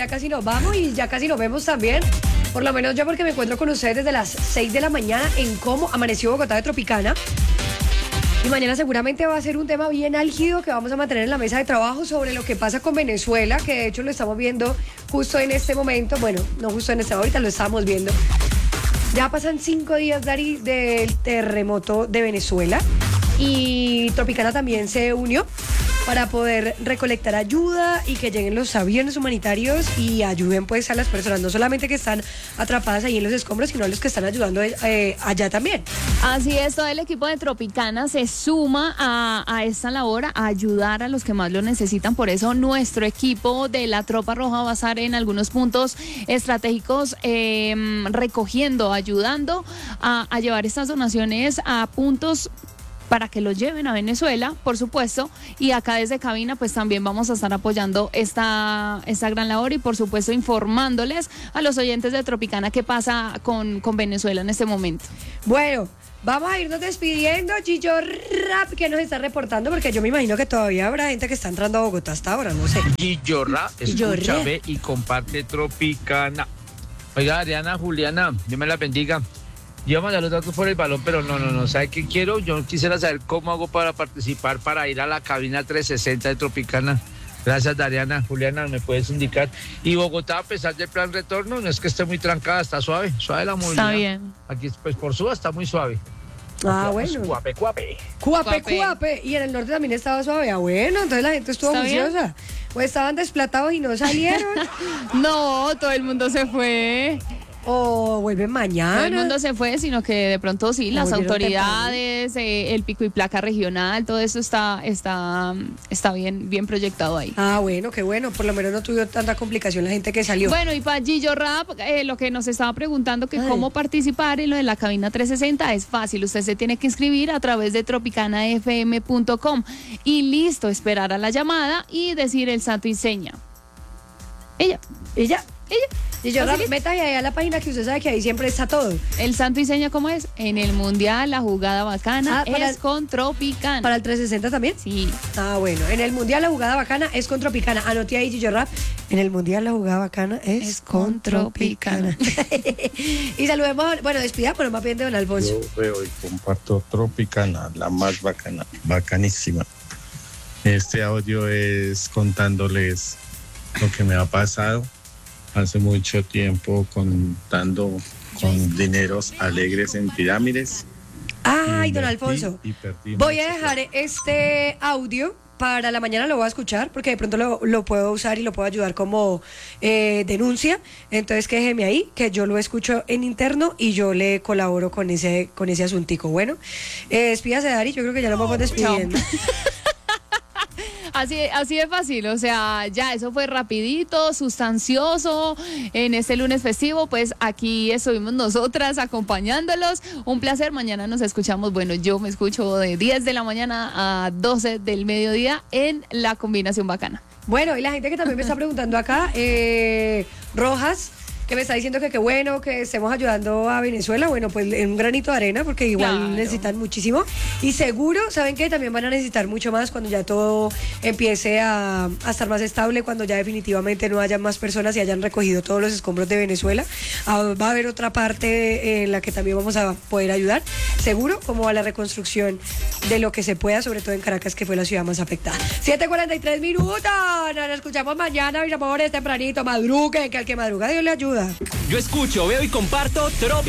ya casi nos vamos y ya casi nos vemos también. Por lo menos yo, porque me encuentro con ustedes desde las 6 de la mañana en cómo amaneció Bogotá de Tropicana. Y mañana seguramente va a ser un tema bien álgido que vamos a mantener en la mesa de trabajo sobre lo que pasa con Venezuela, que de hecho lo estamos viendo justo en este momento. Bueno, no justo en este momento, ahorita lo estamos viendo. Ya pasan 5 días, Dari, del terremoto de Venezuela. Y Tropicana también se unió para poder recolectar ayuda y que lleguen los aviones humanitarios y ayuden pues a las personas, no solamente que están atrapadas ahí en los escombros, sino a los que están ayudando allá también. Así es, todo el equipo de Tropicana se suma a esta labor, a ayudar a los que más lo necesitan. Por eso nuestro equipo de la Tropa Roja va a estar en algunos puntos estratégicos recogiendo, ayudando a llevar estas donaciones a puntos para que los lleven a Venezuela, por supuesto, y acá desde cabina pues también vamos a estar apoyando esta gran labor y por supuesto informándoles a los oyentes de Tropicana qué pasa con Venezuela en este momento. Bueno, vamos a irnos despidiendo. Gillo Rap, que nos está reportando, porque yo me imagino que todavía habrá gente que está entrando a Bogotá hasta ahora, no sé. Gillo Rap, escucha, ve y comparte Tropicana. Oiga, Ariana, Juliana, Dios me la bendiga. Yo mandar los datos por el balón, pero no, ¿sabe qué quiero? Yo quisiera saber cómo hago para participar, para ir a la cabina 360 de Tropicana. Gracias, Dariana. Juliana, ¿me puedes indicar? Y Bogotá, a pesar del plan retorno, no es que esté muy trancada, está suave la movilidad. Está bien. Aquí, pues, por Suba está muy suave. Ah, bueno. Cuape. Y en el norte también estaba suave. Ah, bueno, entonces la gente estuvo juiciosa. Pues estaban desplatados y no salieron. No, todo el mundo se fue. O vuelven mañana. Todo el mundo se fue, sino que de pronto sí, las autoridades, el pico y placa regional, todo eso está bien proyectado ahí. Ah, bueno, qué bueno, por lo menos no tuvo tanta complicación la gente que salió. Bueno, y para Gillo Rap, lo que nos estaba preguntando que cómo participar en lo de la cabina 360 es fácil, usted se tiene que inscribir a través de tropicanafm.com y listo, esperar a la llamada y decir el santo y seña. Ella. Y yo meta ahí a la página que usted sabe que ahí siempre está todo. El santo y seña, ¿cómo es? En el Mundial la jugada bacana es con Tropicana. ¿Para el 360 también? Sí. Ah, bueno. En el Mundial la jugada bacana es con Tropicana. Anoté ahí, Gillo Rap. En el Mundial la jugada bacana es con Tropicana. Y saludemos, bueno, despidamos más bien de don Alfonso. Yo veo y comparto Tropicana, la más bacana, bacanísima. Este audio es contándoles lo que me ha pasado hace mucho tiempo, contando con dineros alegres en pirámides. Ay, don Alfonso, voy a dejar este audio para la mañana, lo voy a escuchar porque de pronto lo puedo usar y lo puedo ayudar como denuncia. Entonces déjeme ahí, que yo lo escucho en interno y yo le colaboro con ese asuntico. Bueno, despídase, Dari, yo creo que ya lo vamos despidiendo. Así de fácil, o sea, ya eso fue rapidito, sustancioso, en este lunes festivo, pues aquí estuvimos nosotras acompañándolos, un placer, mañana nos escuchamos, bueno, yo me escucho de 10 de la mañana a 12 del mediodía en la combinación bacana. Bueno, y la gente que también me está preguntando acá, Rojas, que me está diciendo que qué bueno que estemos ayudando a Venezuela. Bueno, pues en un granito de arena, porque igual necesitan muchísimo. Y seguro, ¿saben qué? También van a necesitar mucho más cuando ya todo empiece a estar más estable, cuando ya definitivamente no haya más personas y hayan recogido todos los escombros de Venezuela. Va a haber otra parte en la que también vamos a poder ayudar, seguro, como a la reconstrucción de lo que se pueda, sobre todo en Caracas, que fue la ciudad más afectada. 7:43 minutos. Nos escuchamos mañana, mis amores, tempranito. Madruquen, que al que madruga Dios le ayuda. Yo escucho, veo y comparto